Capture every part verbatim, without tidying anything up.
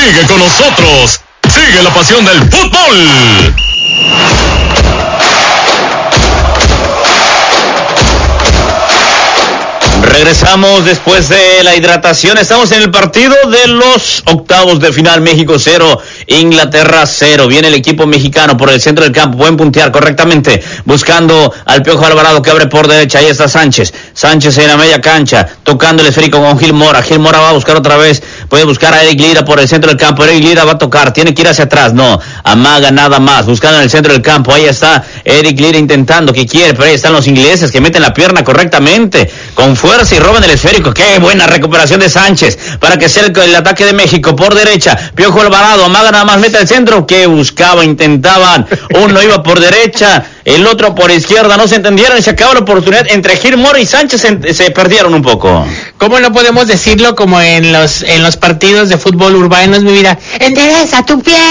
Sigue con nosotros. Sigue la pasión del fútbol. Regresamos después de la hidratación. Estamos en el partido de los octavos de final. México cero, Inglaterra cero. Viene el equipo mexicano por el centro del campo. Pueden puntear correctamente, buscando al Piojo Alvarado, que abre por derecha. Ahí está Sánchez. Sánchez en la media cancha, tocando el esférico con Gil Mora. Gil Mora va a buscar otra vez. Puede buscar a Eric Lira por el centro del campo. Eric Lira va a tocar. Tiene que ir hacia atrás. No, amaga nada más. Buscando en el centro del campo. Ahí está Eric Lira intentando, que quiere, pero ahí están los ingleses que meten la pierna correctamente, con fuerza, y roban el esférico. Qué buena recuperación de Sánchez para que sea el, el ataque de México por derecha. Piojo Alvarado, amaga nada más, mete al centro, que buscaba, intentaban. Uno iba por derecha, el otro por izquierda, no se entendieron y se acabó la oportunidad. Entre Gil Mora y Sánchez se, se perdieron un poco. ¿Cómo no podemos decirlo como en los en los partidos de fútbol urbanos, mi vida? ¡Endereza tu pie!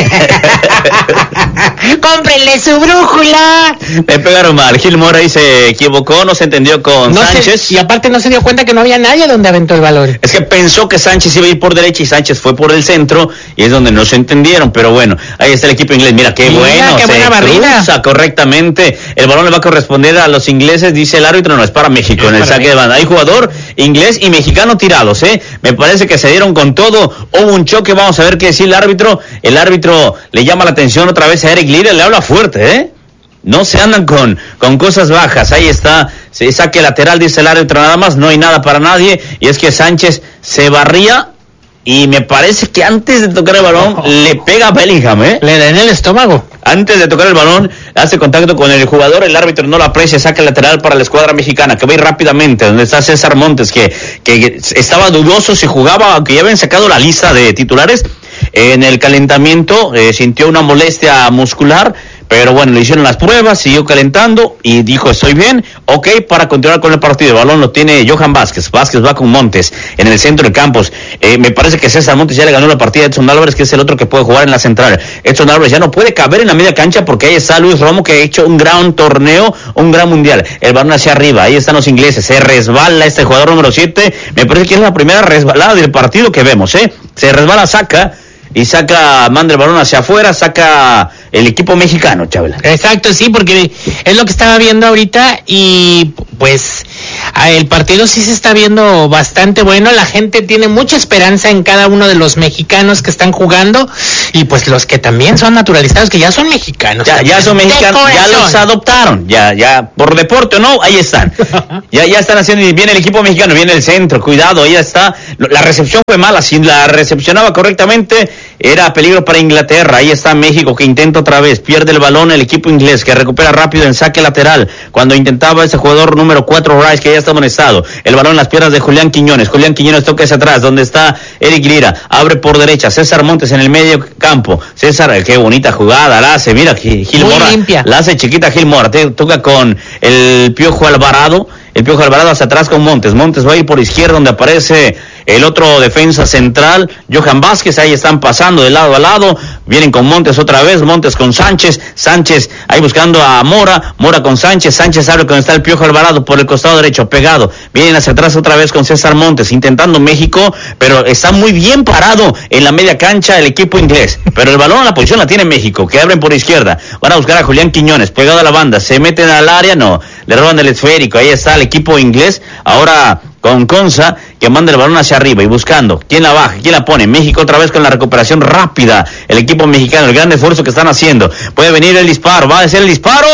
¡Cómprenle su brújula! Me pegaron mal. Gil Mora ahí se equivocó, no se entendió con no Sánchez. Se, y aparte no se dio cuenta que no había nadie donde aventó el balón. Es que pensó que Sánchez iba a ir por derecha y Sánchez fue por el centro, y es donde no se entendieron. Pero bueno, ahí está el equipo inglés. Mira qué Mira, bueno, qué buena se cruza correctamente. El balón le va a corresponder a los ingleses, dice el árbitro. No, es para México, es en el saque México de banda. Hay jugador inglés y mexicano tirados, ¿eh? Me parece que se dieron con todo. Hubo un choque, vamos a ver qué decía el árbitro. El árbitro le llama la atención otra vez a Eric Lira, le habla fuerte, ¿eh? No se andan con, con cosas bajas. Ahí está, se saque lateral, dice el árbitro, nada más, no hay nada para nadie. Y es que Sánchez se barría, y me parece que antes de tocar el balón, oh, le pega a Bellingham, ¿eh? Le da en el estómago. Antes de tocar el balón, hace contacto con el jugador, el árbitro no lo aprecia, saca el lateral para la escuadra mexicana, que va a ir rápidamente, donde está César Montes, que, que estaba dudoso si jugaba, aunque ya habían sacado la lista de titulares. En el calentamiento eh, sintió una molestia muscular, pero bueno, le hicieron las pruebas, siguió calentando y dijo, estoy bien, ok, para continuar con el partido. El balón lo tiene Johan Vázquez. Vázquez va con Montes en el centro del campo. Eh, me parece que César Montes ya le ganó la partida a Edson Álvarez, que es el otro que puede jugar en la central. Edson Álvarez ya no puede caber en la media cancha, porque ahí está Luis Romo, que ha hecho un gran torneo, un gran mundial. El balón hacia arriba, ahí están los ingleses. Se resbala este jugador número siete. Me parece que es la primera resbalada del partido que vemos, ¿eh? Se resbala, saca. Y saca, manda el balón hacia afuera, saca el equipo mexicano, Chabela. Exacto, sí, porque es lo que estaba viendo ahorita, y pues el partido sí se está viendo bastante bueno. La gente tiene mucha esperanza en cada uno de los mexicanos que están jugando, y pues los que también son naturalizados, que ya son mexicanos. Ya, ya son mexicanos, ya los adoptaron, ya, ya, por deporte o no, ahí están. ya, ya están haciendo, y viene el equipo mexicano, viene el centro, cuidado, ahí está. La recepción fue mala, si la recepcionaba correctamente, era peligro para Inglaterra. Ahí está México, que intenta otra vez, pierde el balón el equipo inglés, que recupera rápido en saque lateral, cuando intentaba ese jugador número cuatro, Rice, que ya está amonestado. El balón en las piernas de Julián Quiñones. Julián Quiñones toca hacia atrás, donde está Eric Lira, abre por derecha, César Montes en el medio campo. César, qué bonita jugada la hace, mira, Gil Muy Mora, limpia. La hace chiquita Gil Mora, te, toca con el Piojo Alvarado, el Piojo Alvarado hacia atrás con Montes. Montes va a ir por izquierda, donde aparece el otro defensa central, Johan Vázquez. Ahí están pasando de lado a lado, vienen con Montes otra vez, Montes con Sánchez, Sánchez ahí buscando a Mora, Mora con Sánchez, Sánchez abre donde está el Piojo Alvarado por el costado derecho, pegado, vienen hacia atrás otra vez con César Montes, intentando México, pero está muy bien parado en la media cancha el equipo inglés, pero el balón, la posición la tiene México, que abren por izquierda, van a buscar a Julián Quiñones, pegado a la banda, se meten al área, no, le roban el esférico, ahí está el equipo inglés, ahora con Conza, que manda el balón hacia arriba y buscando quién la baja, quién la pone. México otra vez con la recuperación rápida, el equipo mexicano, el gran esfuerzo que están haciendo. Puede venir el disparo, va a ser el disparo.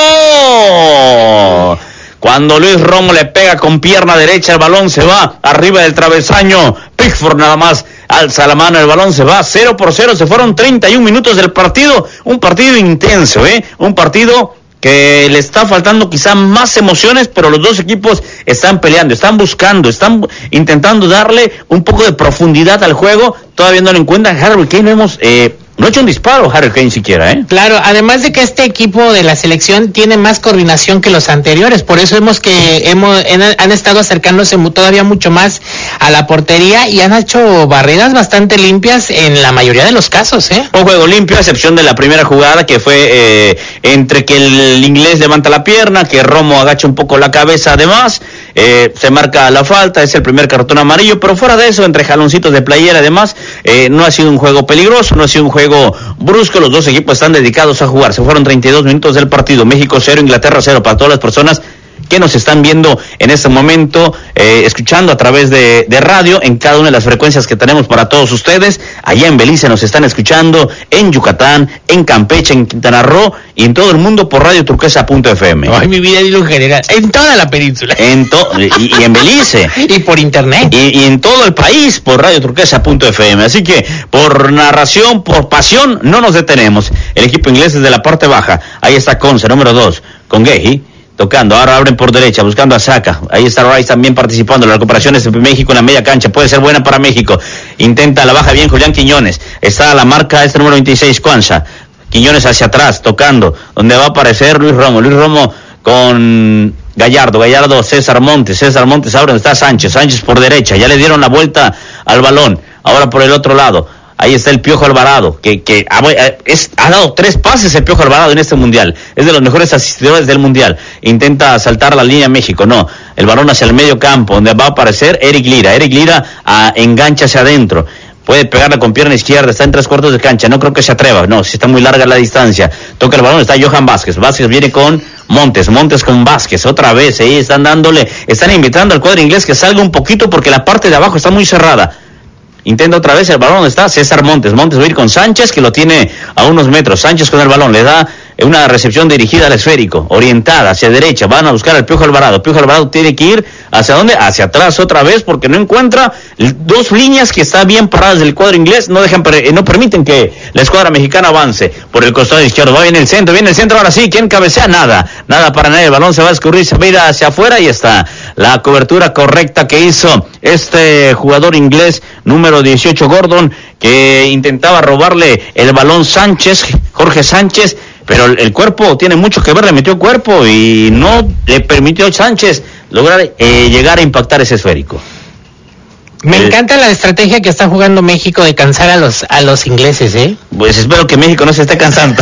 Cuando Luis Romo le pega con pierna derecha, el balón se va arriba del travesaño. Pickford nada más alza la mano, el balón se va cero por cero. Se fueron treinta y un minutos del partido, un partido intenso, ¿eh? Un partido que le está faltando quizá más emociones, pero los dos equipos están peleando, están buscando, están intentando darle un poco de profundidad al juego. Todavía no lo encuentran. Harry Kane, no hemos eh, No ha hecho un disparo Harry Kane siquiera, ¿eh? Claro, además de que este equipo de la selección tiene más coordinación que los anteriores, por eso hemos que hemos en, han estado acercándose mu, todavía mucho más a la portería y han hecho barreras bastante limpias en la mayoría de los casos, ¿eh? Un juego limpio, a excepción de la primera jugada que fue eh, entre que el inglés levanta la pierna, que Romo agacha un poco la cabeza, además eh, se marca la falta, es el primer cartón amarillo, pero fuera de eso, entre jaloncitos de playera, además, eh, no ha sido un juego peligroso, no ha sido un juego brusco, los dos equipos están dedicados a jugar. Se fueron treinta y dos minutos del partido. México cero, Inglaterra cero. Para todas las personas que nos están viendo en este momento, eh, escuchando a través de, de radio, en cada una de las frecuencias que tenemos para todos ustedes. Allá en Belice nos están escuchando, en Yucatán, en Campeche, en Quintana Roo y en todo el mundo por radio turquesa punto f m. Ay, mi vida, dilo en general, en toda la península. En to y, y en Belice. Y por internet. Y, y en todo el país por radio turquesa punto f m. Así que por narración, por pasión, no nos detenemos. El equipo inglés desde la parte baja. Ahí está Conce, número dos, con Gehi. Tocando, ahora abren por derecha, buscando a Saka. Ahí está Rice también participando. La recuperación es de México en la media cancha. Puede ser buena para México. Intenta, la baja bien Julián Quiñones. Está a la marca este número veintiséis, Cuanza. Quiñones hacia atrás, tocando. Donde va a aparecer Luis Romo. Luis Romo con Gallardo. Gallardo, César Montes. César Montes, ahora donde está Sánchez. Sánchez por derecha. Ya le dieron la vuelta al balón. Ahora por el otro lado. Ahí está el Piojo Alvarado, que, que ha, es, ha dado tres pases el Piojo Alvarado en este mundial. Es de los mejores asistidores del mundial. Intenta saltar la línea México, no. El balón hacia el medio campo, donde va a aparecer Eric Lira. Eric Lira a, engancha hacia adentro. Puede pegarla con pierna izquierda, está en tres cuartos de cancha. No creo que se atreva, no, si está muy larga la distancia. Toca el balón, está Johan Vázquez. Vázquez viene con Montes, Montes con Vázquez. Otra vez, ahí están dándole, están invitando al cuadro inglés que salga un poquito porque la parte de abajo está muy cerrada. Intenta otra vez el balón, donde está César Montes. Montes va a ir con Sánchez, que lo tiene a unos metros. Sánchez con el balón, le da una recepción dirigida al esférico, orientada hacia derecha. Van a buscar al Piojo Alvarado. Piojo Alvarado tiene que ir hacia dónde, hacia atrás otra vez, porque no encuentra dos líneas que están bien paradas del cuadro inglés. No dejan, no permiten que la escuadra mexicana avance por el costado izquierdo. Va bien el centro, viene el centro ahora sí. ¿Quién cabecea? Nada, nada para nadie. El balón se va a escurrir, se va a ir hacia afuera y está la cobertura correcta que hizo este jugador inglés número dieciocho, Gordon, que intentaba robarle el balón Sánchez, Jorge Sánchez, pero el, el cuerpo tiene mucho que ver, le metió cuerpo y no le permitió a Sánchez lograr eh, llegar a impactar ese esférico. Me el, encanta la estrategia que está jugando México de cansar a los a los ingleses, ¿eh? Pues espero que México no se esté cansando.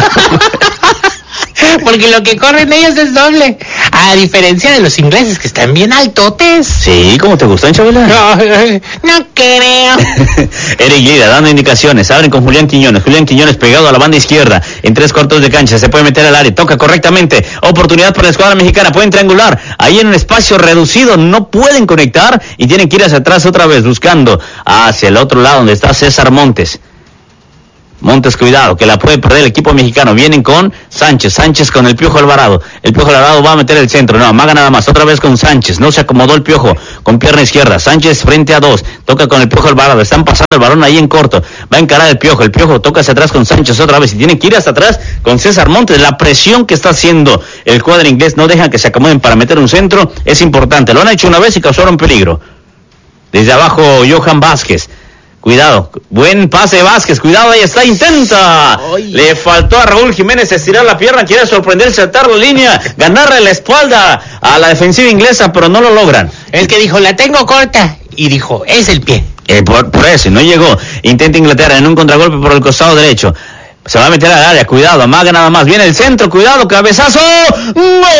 Porque lo que corren ellos es doble. A diferencia de los ingleses, que están bien altotes. Sí, ¿cómo te gustan, Chabela? No, no creo. Eric Lira dando indicaciones. Abren con Julián Quiñones. Julián Quiñones pegado a la banda izquierda. En tres cuartos de cancha. Se puede meter al área. Toca correctamente. Oportunidad para la escuadra mexicana. Pueden triangular. Ahí en un espacio reducido. No pueden conectar. Y tienen que ir hacia atrás otra vez. Buscando hacia el otro lado donde está César Montes. Montes, cuidado, que la puede perder el equipo mexicano. Vienen con Sánchez, Sánchez con el Piojo Alvarado. El Piojo Alvarado va a meter el centro. No, amaga nada más. Otra vez con Sánchez. No se acomodó el Piojo con pierna izquierda. Sánchez frente a dos. Toca con el Piojo Alvarado. Están pasando el balón ahí en corto. Va a encarar el Piojo. El Piojo toca hacia atrás con Sánchez otra vez. Y tiene que ir hacia atrás con César Montes. La presión que está haciendo el cuadro inglés. No dejan que se acomoden para meter un centro. Es importante. Lo han hecho una vez y causaron peligro. Desde abajo, Johan Vázquez. Cuidado, buen pase Vázquez, cuidado, ahí está, intenta. Ay. Le faltó a Raúl Jiménez estirar la pierna, quiere sorprender, saltar la línea, ganarle la espalda a la defensiva inglesa, pero no lo logran. El que dijo, la tengo corta, y dijo, es el pie. Eh, por, por eso, no llegó. Intenta Inglaterra en un contragolpe por el costado derecho. Se va a meter al área, cuidado, amaga nada más. Viene el centro, cuidado, cabezazo. ¡No!